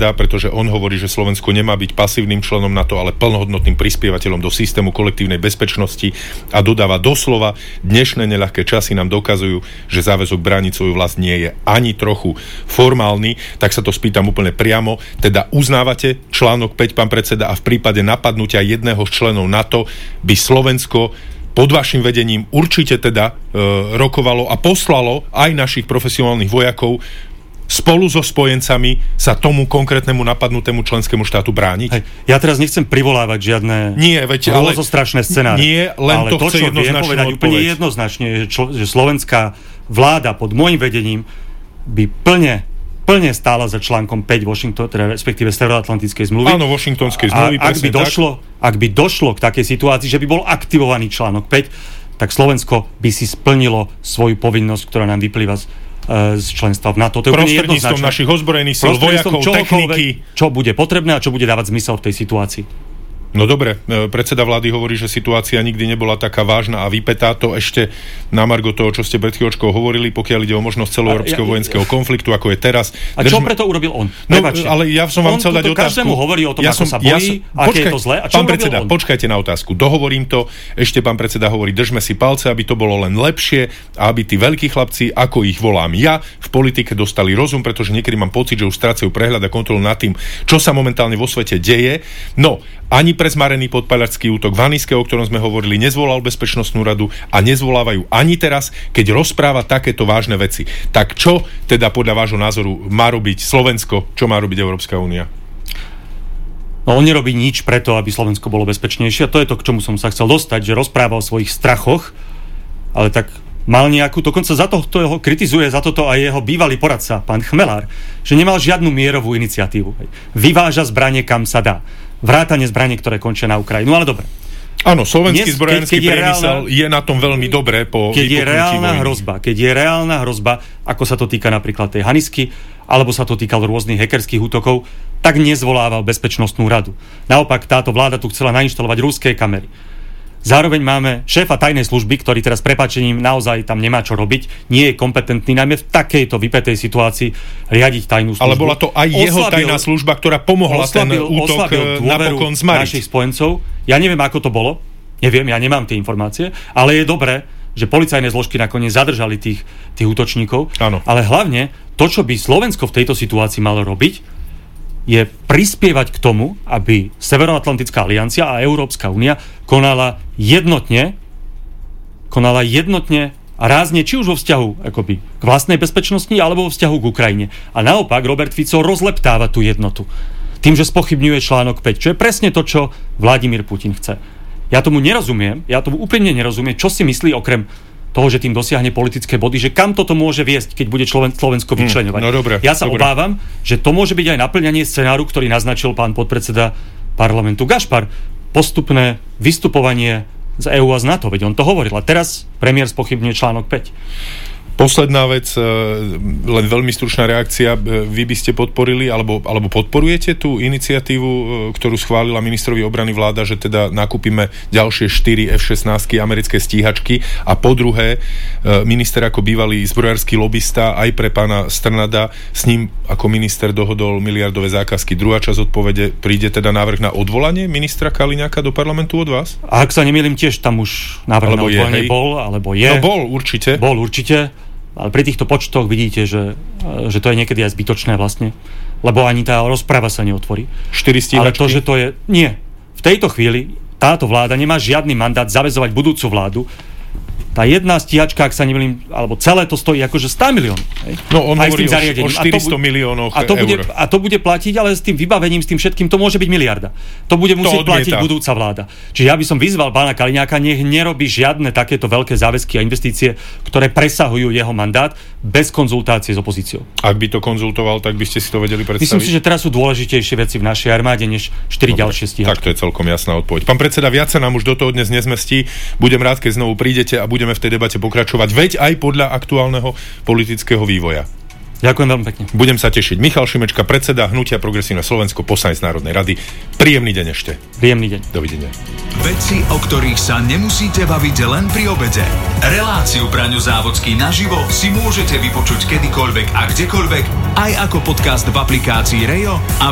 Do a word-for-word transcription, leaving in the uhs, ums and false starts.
predseda, pretože on hovorí, že Slovensko nemá byť pasívnym členom NATO, ale plnohodnotným prispievateľom do systému kolektívnej bezpečnosti a dodáva doslova: dnešné neľahké časy nám dokazujú, že záväzok brániť svoju vlast nie je ani trochu formálny. Tak sa to spýtam úplne priamo. Teda uznávate článok päť, pán predseda, a v prípade napadnutia jedného z členov NATO by Slovensko pod vašim vedením určite teda e, rokovalo a poslalo aj našich profesionálnych vojakov spolu so spojencami sa tomu konkrétnemu napadnutému členskému štátu brániť? Hej, ja teraz nechcem privolávať žiadne nie, veď, ale, strašné scenáre. Nie, len ale to, to chce čo viem povedať odpoveď. úplne jednoznačne, že, člo, že slovenská vláda pod môjim vedením by plne plne stála za článkom päť Washington, teda respektíve Severoatlantickej zmluvy. Áno, Washingtonskej zmluvy. A ak by, došlo, ak by došlo k takej situácii, že by bol aktivovaný článok päť, tak Slovensko by si splnilo svoju povinnosť, ktorá nám vyplýva z, z členstva v NATO. To je prostredníctvom našich ozbrojených síl, vojakov, techniky. Čo bude potrebné a čo bude dávať zmysel v tej situácii. No dobre, predseda vlády hovorí, že situácia nikdy nebola taká vážna a vypätá. To ešte na margo toho, čo ste pred chvíľočkou hovorili, pokiaľ ide o možnosť celoeurópskeho ja, vojenského konfliktu, ako je teraz. A čo Držme... preto urobil on? No, ale ja som vám chcel dať otázku. Každému hovorí o tom, ja ako som, sa bojí, ja som, aké počkaj, je to zlé. A čo pán predseda, on? Počkajte na otázku. Dohovorím to. Ešte pán predseda hovorí, držme si palce, aby to bolo len lepšie a aby tí veľkí chlapci, ako ich volám ja, v politike dostali rozum, pretože niekedy mám pocit, že už strácajú prehľad a kontrolu nad tým, čo sa momentálne vo svete deje. No, ani prezmarený podpaľačský útok v Haniske, o ktorom sme hovorili, nezvolal Bezpečnostnú radu a nezvolávajú ani teraz, keď rozpráva takéto vážne veci. Tak čo teda podľa vášho názoru má robiť Slovensko, čo má robiť Európska únia? No on nerobí nič preto, aby Slovensko bolo bezpečnejšie. A to je to, k čomu som sa chcel dostať, že rozpráva o svojich strachoch, ale tak mal nejakú, dokonca za to, to ho kritizuje za toto aj jeho bývalý poradca, pán Chmelár, že nemal žiadnu mierovú iniciatívu. Vyváža zbranie, kam sa dá. Vrátane zbranie, ktoré končia na Ukrajinu. Ale dobre. Áno, slovenský zbrojársky priemysel je na tom veľmi dobre po keď je reálna vojny. hrozba, keď je reálna hrozba, ako sa to týka napríklad tej Hanisky, alebo sa to týkalo rôznych hackerských útokov, tak nezvolával Bezpečnostnú radu. Naopak, táto vláda tu chcela nainštalovať ruské kamery. Zároveň máme šéfa tajnej služby, ktorý teraz prepáčením naozaj tam nemá čo robiť, nie je kompetentný najmä v takejto vypätej situácii riadiť tajnú službu. Ale bola to aj jeho oslabil, tajná služba, ktorá pomohla oslabil, ten útok napokon zmariť. Našich spojencov. Ja neviem, ako to bolo, neviem, ja nemám tie informácie, ale je dobré, že policajné zložky nakoniec zadržali tých, tých útočníkov. Áno. Ale hlavne to, čo by Slovensko v tejto situácii malo robiť, je prispievať k tomu, aby Severoatlantická aliancia a Európska únia konala jednotne, konala jednotne a rázne, či už vo vzťahu akoby, k vlastnej bezpečnosti, alebo vo vzťahu k Ukrajine. A naopak Robert Fico rozleptáva tú jednotu tým, že spochybňuje článok päť, čo je presne to, čo Vladimír Putin chce. Ja tomu nerozumiem, ja tomu úplne nerozumiem, čo si myslí okrem toho, že tým dosiahne politické body, že kam toto môže viesť, keď bude Slovensko vyčleňovať. Hmm, no dobre, ja sa dobre. obávam, že to môže byť aj naplňanie scenáru, ktorý naznačil pán podpredseda parlamentu Gašpar. Postupné vystupovanie z é ú a z NATO, veď on to hovoril. A teraz premiér spochybňuje článok päť. Posledná vec, len veľmi stručná reakcia. Vy by ste podporili, alebo, alebo podporujete tú iniciatívu, ktorú schválila ministrovi obrany vláda, že teda nakúpime ďalšie štyri ef šestnásť americké stíhačky a po druhé, minister ako bývalý zbrojársky lobista aj pre pána Strnada, s ním ako minister dohodol miliardové zákazky. Druhá časť odpovede, príde teda návrh na odvolanie ministra Kaliňáka do parlamentu od vás? A ak sa nemýlim, tiež tam už návrh alebo na odvolanie je, bol, alebo je. No bol, určite. Bol, určite. Ale pri týchto počtoch vidíte, že, že to je niekedy aj zbytočné vlastne, lebo ani tá rozprava sa neotvorí. štyri stíhačky? Ale to, že to je... Nie. V tejto chvíli táto vláda nemá žiadny mandát zaväzovať budúcu vládu. Tá jedna stíhačka, ak sa nemýlim, alebo celé to stojí akože sto miliónov. No on hovorí o, o štyristo miliónoch a to bude, eur. A to bude platiť, ale s tým vybavením, s tým všetkým, to môže byť miliarda. To bude musieť to platiť budúca vláda. Čiže ja by som vyzval pána Kaliňáka, nech nerobí žiadne takéto veľké záväzky a investície, ktoré presahujú jeho mandát bez konzultácie s opozíciou. Ak by to konzultoval, tak by ste si to vedeli predstaviť? Myslím si, že teraz sú dôležitejšie veci v našej armáde, než štyri Dobre, ďalšie stíhačky. Tak to je celkom jasná odpoveď. Pán predseda, viac sa nám už do toho dnes nezmestí. Budem rád, keď znovu prídete a budeme v tej debate pokračovať, veď aj podľa aktuálneho politického vývoja. Ďakujem veľmi pekne. Budem sa tešiť. Michal Šimečka, predseda Hnutia Progresívne Slovensko, poslanec Národnej rady. Príjemný deň ešte. Príjemný deň. Dovidenia. Veci, o ktorých sa nemusíte baviť len pri obede. Reláciu Braňo Závodský naživo si môžete vypočuť kedykoľvek a kdekoľvek, aj ako podcast v aplikácii Rejo a